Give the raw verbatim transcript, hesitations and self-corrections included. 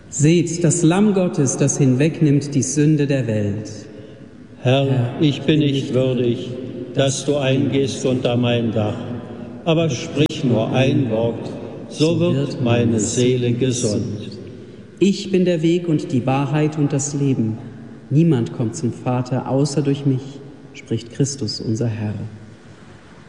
Seht, das Lamm Gottes, das hinwegnimmt die Sünde der Welt. Herr, ich bin nicht würdig, dass du eingehst unter mein Dach, aber sprich nur ein Wort, so wird meine Seele gesund. Ich bin der Weg und die Wahrheit und das Leben. Niemand kommt zum Vater außer durch mich, spricht Christus, unser Herr.